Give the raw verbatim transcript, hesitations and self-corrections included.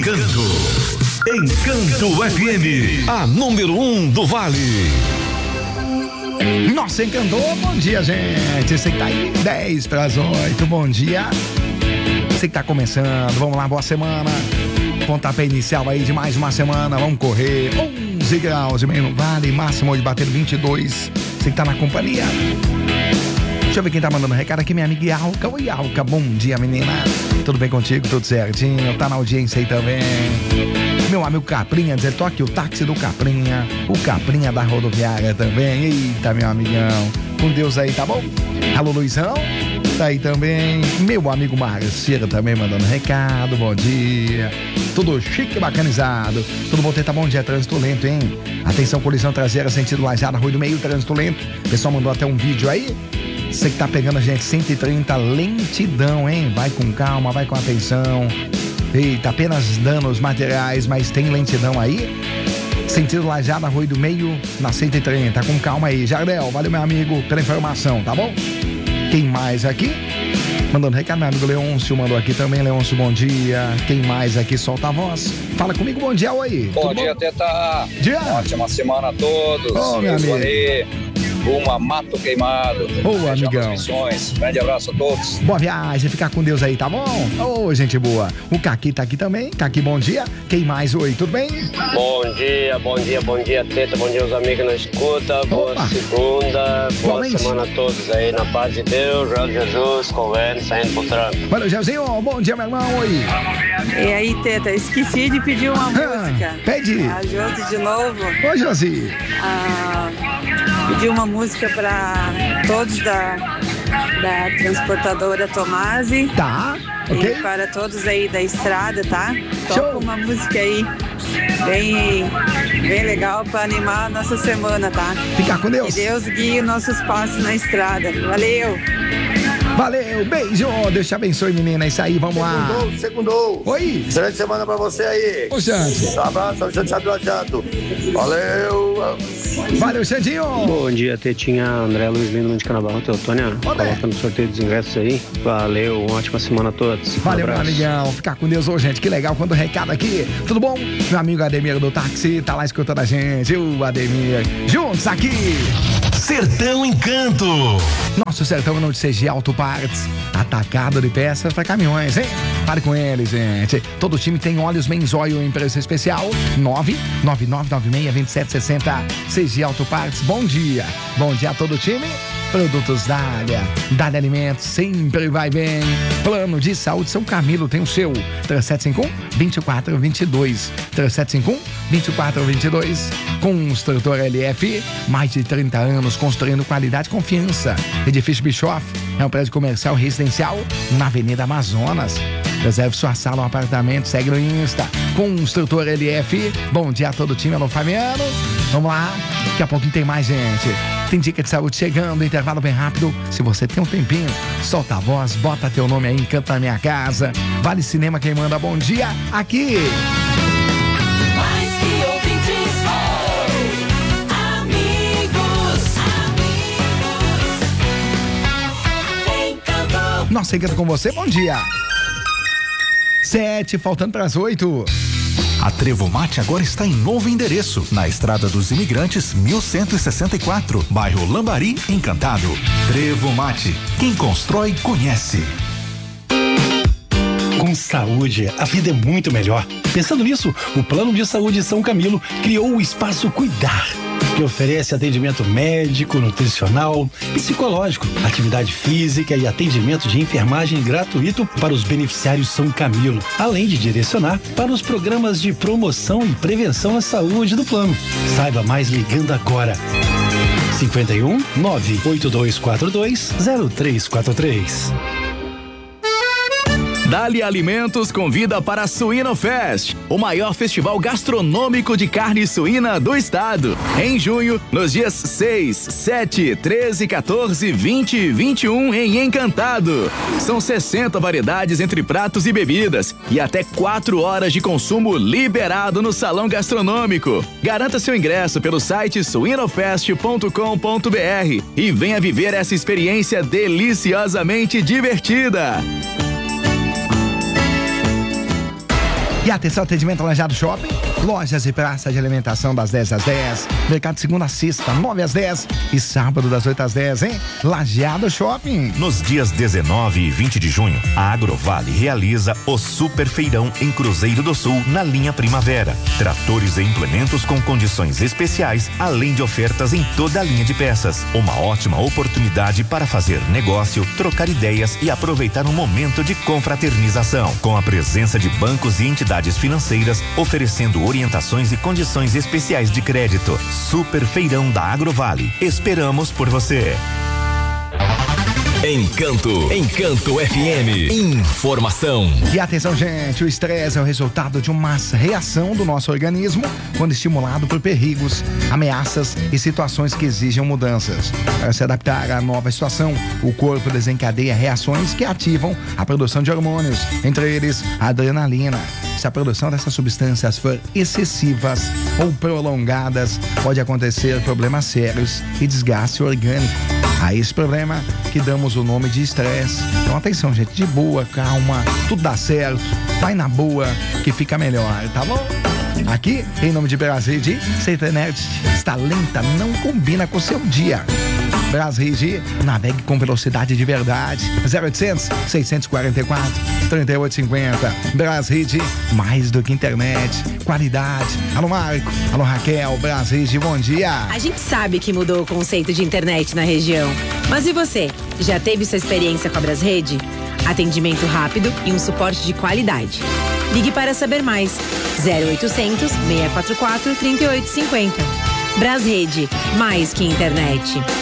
Encanto. Encanto F M, a número um do Vale. Nossa, encantou. Bom dia, gente. Você que tá aí, dez para as oito. Bom dia. Você que tá começando. Vamos lá, boa semana. Pontapé inicial aí de mais uma semana. Vamos correr. onze graus e meio no Vale. Máximo de bater vinte e dois. Você que tá na companhia. Deixa eu ver quem tá mandando recado aqui, minha amiga Ialca. Oi, Ialca. Bom dia, menina. Tudo bem contigo? Tudo certinho? Tá na audiência aí também. Meu amigo Caprinha, dizer, tô aqui, o táxi do Caprinha, o Caprinha da rodoviária também. Eita, meu amigão, com Deus aí, tá bom? Alô, Luizão, tá aí também. Meu amigo Marceiro também mandando recado, bom dia. Tudo chique e bacanizado. Tudo bom, tá bom dia, trânsito lento, hein? Atenção, colisão traseira, sentido Lajada, Rua do Meio, trânsito lento. O pessoal mandou até um vídeo aí. Você que tá pegando a gente, cento e trinta, lentidão, hein? Vai com calma, vai com atenção. Eita, apenas danos materiais, mas tem lentidão aí. Sentido Lajada, Rua do Meio, na cento e trinta. Com calma aí. Jardel, valeu, meu amigo, pela informação, tá bom? Quem mais aqui? Mandando recado, meu amigo Leôncio mandou aqui também. Leôncio, bom dia. Quem mais aqui? Solta a voz. Fala comigo, bom dia, oi. Bom dia, Teta. Dia. Ótima semana a todos. Ô, meu amigo. Uma Mato Queimado. Boa, amigão. Grande abraço a todos. Boa viagem, ficar com Deus aí, tá bom? Ô, oh, gente boa. O Caqui tá aqui também. Caqui, bom dia. Quem mais? Oi, tudo bem? Bom dia, bom dia, bom dia, Teta. Bom dia, os amigos na escuta. Boa Opa. segunda. Boa Valente. semana a todos aí, na paz de Deus. João Jesus, correndo, saindo pro trampo. Valeu, Gelzinho. Bom dia, meu irmão. Oi. E aí, Teta, esqueci de pedir uma ah, música. Pede. A Josi de novo. Oi, Josi. Ah, pedi uma música pra todos da, da transportadora Tomasi. Tá, ok. E para todos aí da estrada, tá? Toca Show. uma música aí bem, bem legal pra animar a nossa semana, tá? Fica com Deus. Que Deus guie nossos passos na estrada. Valeu! Valeu, beijo, Deus te abençoe, menina, isso aí, vamos lá. Segundou, segundou. Oi. Excelente semana pra você aí. Ô, Xande. Um abraço, Alexandre do Jato. Valeu. Valeu, Xandinho. Bom dia, Tetinha, André Luiz Lindo de Canabarro, Teotônia. Colocando o sorteio dos ingressos aí. Valeu, uma ótima semana a todos. Valeu, um meu amigão, ficar com Deus, ô, gente, que legal, quando o recado aqui, tudo bom? Meu amigo Ademir do táxi, tá lá escutando a gente, o Ademir, juntos aqui. Sertão Encanto. Nosso Sertão não de C G Auto Parts, atacado de peças para caminhões, hein? Pare com ele, gente. Todo time tem óleos Menzoil em preço especial. nove nove nove nove seis dois sete seis zero. C G Auto Parts, bom dia. Bom dia a todo o time. Produtos Dália. Dália Alimentos, sempre vai bem. Plano de Saúde São Camilo tem o seu. três sete cinco um, dois quatro dois dois. três sete cinco um, dois quatro dois dois. Construtor L F, mais de trinta anos construindo qualidade e confiança. Edifício Bischoff é um prédio comercial e residencial na Avenida Amazonas. Reserve sua sala ou apartamento, segue no Insta. Construtor L F, bom dia a todo o time, alô Fabiano. Vamos lá, daqui a pouquinho tem mais gente. Tem dica de saúde chegando, intervalo bem rápido. Se você tem um tempinho, solta a voz, bota teu nome aí, Encanta na Minha Casa. Vale Cinema, quem manda bom dia aqui. Mais que ouvintes, oh, amigos, amigos. Encanto. Nossa, Encanto com você, bom dia. Sete, faltando para as oito. A Trevo Mate agora está em novo endereço, na Estrada dos Imigrantes, mil cento e sessenta e quatro, bairro Lambari, Encantado. Trevo Mate, quem constrói, conhece. Com saúde, a vida é muito melhor. Pensando nisso, o Plano de Saúde São Camilo criou o Espaço Cuidar, que oferece atendimento médico, nutricional, psicológico, atividade física e atendimento de enfermagem gratuito para os beneficiários São Camilo, além de direcionar para os programas de promoção e prevenção à saúde do plano. Saiba mais ligando agora. cinco um nove oito dois quatro dois zero três quatro três. Dália Alimentos convida para a Suíno Fest, o maior festival gastronômico de carne suína do estado. Em junho, nos dias seis, sete, treze, quatorze, vinte e vinte e um em Encantado. São sessenta variedades entre pratos e bebidas e até quatro horas de consumo liberado no salão gastronômico. Garanta seu ingresso pelo site suinofest ponto com ponto br e venha viver essa experiência deliciosamente divertida. E atenção, atendimento Lajeado Shopping, lojas e praça de alimentação das dez às dez, mercado de segunda a sexta, nove às dez e sábado das oito às dez, hein? Lajeado Shopping. Nos dias dezenove e vinte de junho, a Agrovale realiza o Super Feirão em Cruzeiro do Sul, na linha Primavera. Tratores e implementos com condições especiais, além de ofertas em toda a linha de peças. Uma ótima oportunidade para fazer negócio, trocar ideias e aproveitar um momento de confraternização, com a presença de bancos e entidades financeiras, oferecendo orientações e condições especiais de crédito. Super Feirão da Agrovale. Esperamos por você. Encanto, Encanto F M, informação. E atenção, gente, o estresse é o resultado de uma reação do nosso organismo quando estimulado por perigos, ameaças e situações que exigem mudanças. Para se adaptar à nova situação, o corpo desencadeia reações que ativam a produção de hormônios, entre eles a adrenalina. Se a produção dessas substâncias for excessivas ou prolongadas, pode acontecer problemas sérios e desgaste orgânico. A esse problema que damos o nome de estresse. Então atenção, gente, de boa, calma, tudo dá certo, vai na boa que fica melhor, tá bom? Aqui, em nome de Brasrid, se a internet está lenta, não combina com o seu dia. Brasrid, navegue com velocidade de verdade. zero oitocentos, seiscentos e quarenta e quatro, trinta e oito cinquenta. Brasrid, mais do que internet, qualidade. Alô, Marco. Alô, Raquel. Brasrid, bom dia. A gente sabe que mudou o conceito de internet na região. Mas e você? Já teve sua experiência com a Brasrede? Atendimento rápido e um suporte de qualidade. Ligue para saber mais. zero oitocentos, seiscentos e quarenta e quatro, trinta e oito cinquenta. Brasrede, mais que internet.